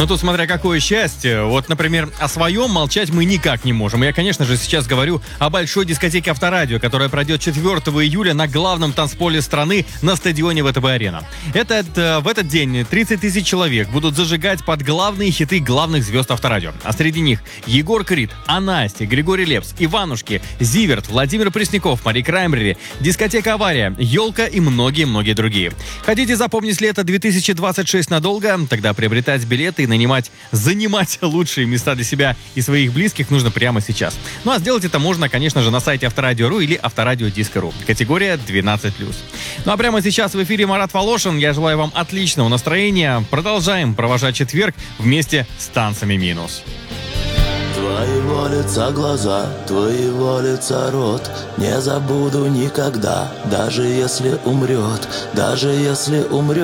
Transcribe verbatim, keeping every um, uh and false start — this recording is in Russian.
Ну, тут смотря какое счастье. Вот, например, о своем молчать мы никак не можем. Я, конечно же, сейчас говорю о большой дискотеке «Авторадио», которая пройдет четвёртого июля на главном танцполе страны на стадионе ВТБ-арена. Этот, э, в этот день тридцать тысяч человек будут зажигать под главные хиты главных звезд «Авторадио». А среди них Егор Крид, Анастя, Григорий Лепс, Иванушки, Зиверт, Владимир Пресняков, Мари Краймбрери, дискотека «Авария», «Елка» и многие-многие другие. Хотите запомнить лето две тысячи двадцать шесть надолго? Тогда приобретать билеты и нанимать, занимать лучшие места для себя и своих близких нужно прямо сейчас. Ну а сделать это можно, конечно же, на сайте Авторадио точка ру или Авторадио Диско точка ру. Категория двенадцать плюс. Ну а прямо сейчас в эфире Марат Волошин. Я желаю вам отличного настроения. Продолжаем провожать четверг вместе с танцами минус. Твоего лица глаза, твоего лица рот не забуду никогда, даже если умрет, даже если умрет.